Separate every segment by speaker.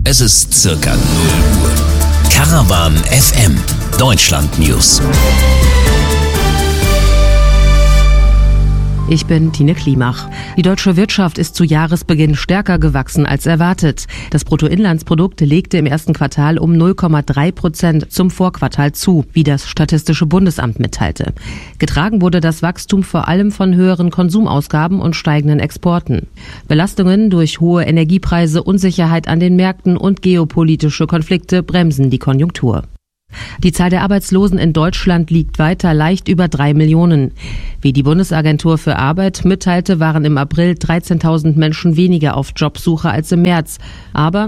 Speaker 1: Es ist circa 0 Uhr. Caravan FM, Deutschland News.
Speaker 2: Ich bin Tine Klimach. Die deutsche Wirtschaft ist zu Jahresbeginn stärker gewachsen als erwartet. Das Bruttoinlandsprodukt legte im ersten Quartal um 0,3% zum Vorquartal zu, wie das Statistische Bundesamt mitteilte. Getragen wurde das Wachstum vor allem von höheren Konsumausgaben und steigenden Exporten. Belastungen durch hohe Energiepreise, Unsicherheit an den Märkten und geopolitische Konflikte bremsen die Konjunktur. Die Zahl der Arbeitslosen in Deutschland liegt weiter leicht über 3 Millionen. Wie die Bundesagentur für Arbeit mitteilte, waren im April 13.000 Menschen weniger auf Jobsuche als im März, aber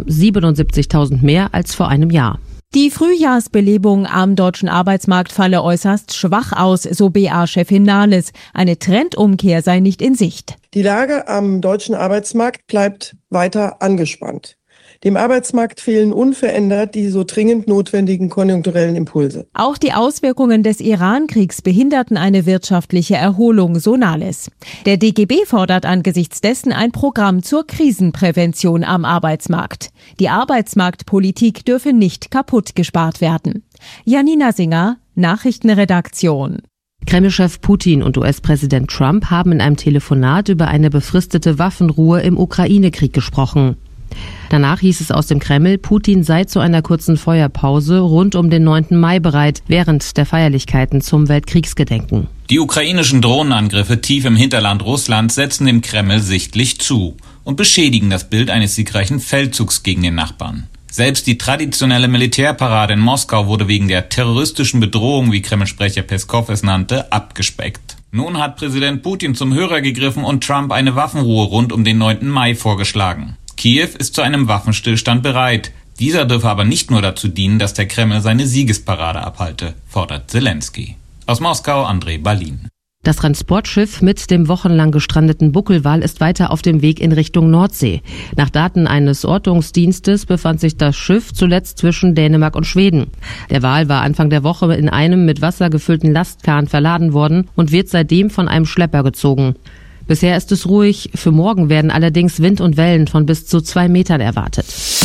Speaker 2: 77.000 mehr als vor einem Jahr.
Speaker 3: Die Frühjahrsbelebung am deutschen Arbeitsmarkt falle äußerst schwach aus, so BA-Chefin Nahles. Eine Trendumkehr sei nicht in Sicht.
Speaker 4: Die Lage am deutschen Arbeitsmarkt bleibt weiter angespannt. Dem Arbeitsmarkt fehlen unverändert die so dringend notwendigen konjunkturellen Impulse.
Speaker 3: Auch die Auswirkungen des Iran-Kriegs behinderten eine wirtschaftliche Erholung, so Nahles. Der DGB fordert angesichts dessen ein Programm zur Krisenprävention am Arbeitsmarkt. Die Arbeitsmarktpolitik dürfe nicht kaputt gespart werden. Janina Singer, Nachrichtenredaktion.
Speaker 2: Kreml-Chef Putin und US-Präsident Trump haben in einem Telefonat über eine befristete Waffenruhe im Ukraine-Krieg gesprochen. Danach hieß es aus dem Kreml, Putin sei zu einer kurzen Feuerpause rund um den 9. Mai bereit, während der Feierlichkeiten zum Weltkriegsgedenken.
Speaker 5: Die ukrainischen Drohnenangriffe tief im Hinterland Russlands setzen dem Kreml sichtlich zu und beschädigen das Bild eines siegreichen Feldzugs gegen den Nachbarn. Selbst die traditionelle Militärparade in Moskau wurde wegen der terroristischen Bedrohung, wie Kreml-Sprecher Peskow es nannte, abgespeckt. Nun hat Präsident Putin zum Hörer gegriffen und Trump eine Waffenruhe rund um den 9. Mai vorgeschlagen. Kiew ist zu einem Waffenstillstand bereit. Dieser dürfe aber nicht nur dazu dienen, dass der Kreml seine Siegesparade abhalte, fordert Zelensky. Aus Moskau, André Balin.
Speaker 2: Das Transportschiff mit dem wochenlang gestrandeten Buckelwal ist weiter auf dem Weg in Richtung Nordsee. Nach Daten eines Ortungsdienstes befand sich das Schiff zuletzt zwischen Dänemark und Schweden. Der Wal war Anfang der Woche in einem mit Wasser gefüllten Lastkahn verladen worden und wird seitdem von einem Schlepper gezogen. Bisher ist es ruhig, für morgen werden allerdings Wind und Wellen von bis zu 2 Metern erwartet.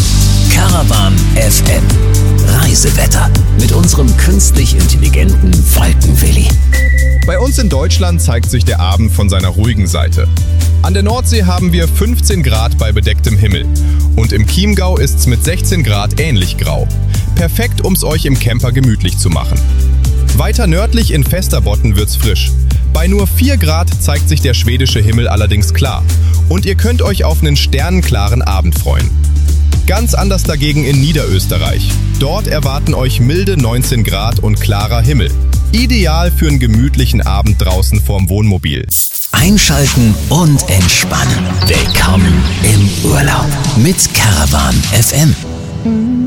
Speaker 1: Caravan FM Reisewetter mit unserem künstlich intelligenten Wolkenwilli.
Speaker 6: Bei uns in Deutschland zeigt sich der Abend von seiner ruhigen Seite. An der Nordsee haben wir 15 Grad bei bedecktem Himmel. Und im Chiemgau ist's mit 16 Grad ähnlich grau. Perfekt, um's euch im Camper gemütlich zu machen. Weiter nördlich in Västerbotten wird's frisch. Bei nur 4 Grad zeigt sich der schwedische Himmel allerdings klar. Und ihr könnt euch auf einen sternenklaren Abend freuen. Ganz anders dagegen in Niederösterreich. Dort erwarten euch milde 19 Grad und klarer Himmel. Ideal für einen gemütlichen Abend draußen vorm Wohnmobil.
Speaker 1: Einschalten und entspannen. Willkommen im Urlaub mit Caravan FM.